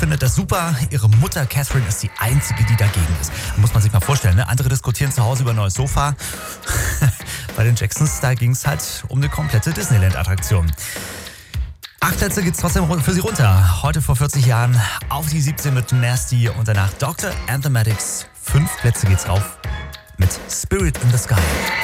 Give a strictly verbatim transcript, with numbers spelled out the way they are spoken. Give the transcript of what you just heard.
findet das super. Ihre Mutter Catherine ist die einzige, die dagegen ist. Da muss man sich mal vorstellen, ne? Andere diskutieren zu Hause über ein neues Sofa. Bei den Jacksons, da ging es halt um eine komplette Disneyland-Attraktion. Acht Plätze geht's trotzdem für sie runter. Heute vor vierzig Jahren auf die siebzehn mit Nasty und danach Doktor and the Medics. Fünf Plätze geht's rauf mit Spirit in the Sky.